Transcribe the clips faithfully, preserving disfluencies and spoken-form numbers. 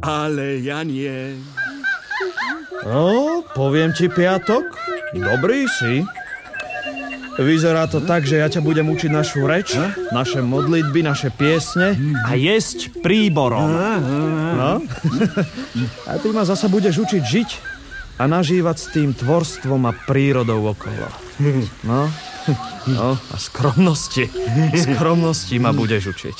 Ale ja nie. No, poviem ti, Piatok, dobrý si. Vyzerá to tak, že ja ťa budem učiť našu reč, naše modlitby, naše piesne a jesť príborom. No? A ty ma zasa budeš učiť žiť a nažívať s tým tvorstvom a prírodou okolo. No, no a skromnosti. Skromnosti ma budeš učiť.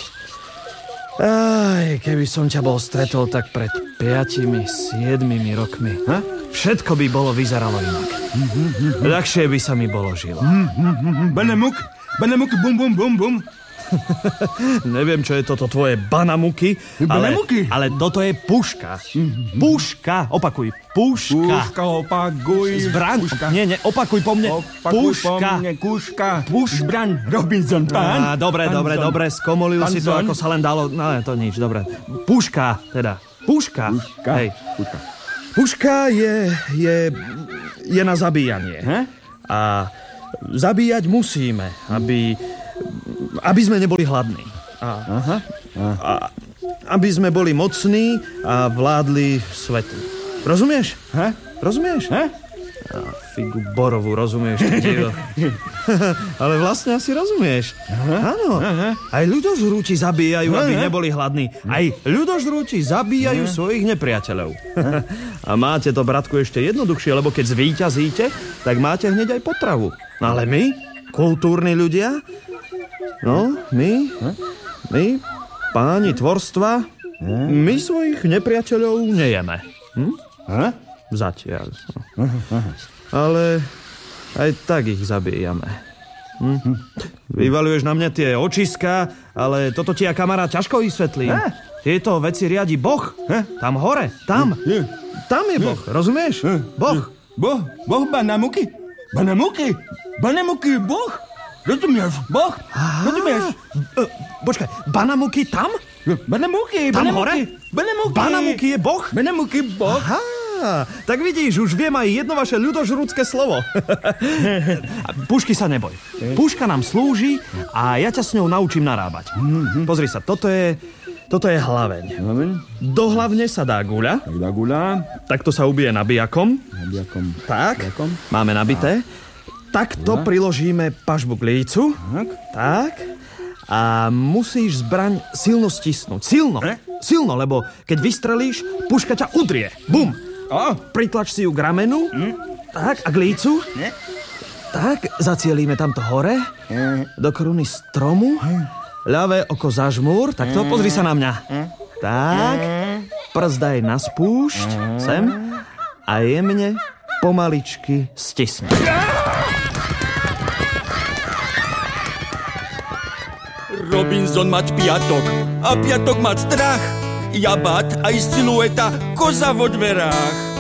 Aj, keby som ťa bol stretol tak pred piatimi, siedmimi rokmi, ha? Všetko by bolo vyzeralo inak. Ľahšie by sa mi bolo žilo. Banamuk, banamuk, bum, bum, bum, bum. Neviem, čo je toto tvoje banamuky, ale, ale toto je puška. Puška, opakuj, puška. Puška, opakuj. Zbraň, puška. nie, nie, opakuj po mne. Opakuj puška. po mne, kuška. Puš... Zbraň, Robinson, pán. Á, dobre, pán dobre, Zon. dobre, skomolil Pán si to, Zon. ako sa len dalo. No, to nič, dobre. Puška, teda. Puška. Puška. Hej. Puška. Puška je, je, je na zabíjanie. He? A zabíjať musíme, aby, aby sme neboli hladní. A, Aha. a aby sme boli mocní a vládli svetu. Rozumieš? He? Rozumieš? He? A figu borovú, rozumieš? Ale vlastne asi rozumieš. Áno. Aj ľudožrúti zabíjajú, aby neboli hladní. Aj ľudožrúti zabíjajú svojich nepriateľov. A máte to, bratku, ešte jednoduchšie, lebo keď zvíťazíte, tak máte hneď aj potravu. Ale my, kultúrni ľudia, no, my, my, páni tvorstva, my svojich nepriateľov nejeme. Hm? Zatiaľ. Ale aj tak ich zabíjame. Hm? Vyvaľuješ na mňa tie očiská, ale toto ti ja, kamarát, ťažko vysvetlím. Tieto veci riadi Boh. Tam hore, tam. Tam je Boh, rozumieš? Boh. Boh, Boh banamuky. Banamuky. Banamuky, Boh. Rozumieš, Boh? Rozumieš? E, počkaj, banamuky tam? Banamuky, Tam banamuky. hore? Banamuky. Banamuky je Boh? Banamuky, Boh. Aha, tak vidíš, už viem aj jedno vaše ľudožrúdske slovo. Pušky sa neboj. Puška nám slúži a ja ťa s ňou naučím narábať. Pozri sa, toto je, toto je hlaveň. Do hlavne sa dá guľa. Tak dá guľa. Takto sa ubije nabijakom. Nabijakom. Tak, Nabijakom. máme nabité. Takto priložíme pažbu k lícu. Tak. Tak. A musíš zbraň silno stisnúť. Silno. Silno, lebo keď vystrelíš, puška ťa udrie. Bum. O. Pritlač si ju k ramenu. Tak, a k lícu. Tak, zacielíme tamto hore. Do koruny stromu. Ľavé oko zažmúr. Takto, pozri sa na mňa. Tak. Prst daj na spúšť. Sem. A jemne, pomaličky stisni. Robinson mať piatok a piatok mať strach. Ja bát aj silueta, koza vo dverách.